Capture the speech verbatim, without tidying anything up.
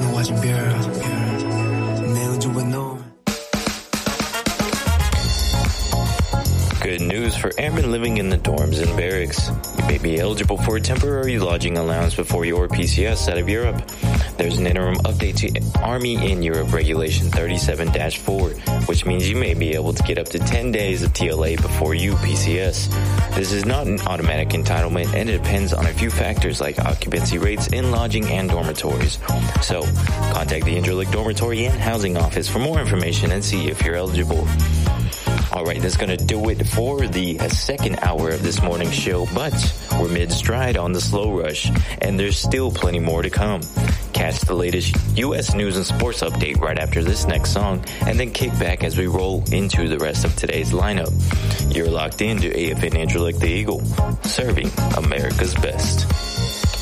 놓아진 별 내 우주와 너. Good news for airmen living in the dorms and barracks. You may be eligible for a temporary lodging allowance before your P C S out of Europe. There's an interim update to Army in Europe Regulation thirty-seven dash four, which means you may be able to get up to ten days of T L A before you P C S. This is not an automatic entitlement and it depends on a few factors like occupancy rates in lodging and dormitories. So, contact the Interlic Dormitory and Housing Office for more information and see if you're eligible. Alright, that's gonna do it for the second hour of this morning's show, but we're mid-stride on the slow rush, and there's still plenty more to come. Catch the latest U S news and sports update right after this next song, and then kick back as we roll into the rest of today's lineup. You're locked into A F N Interlic the Eagle, serving America's best.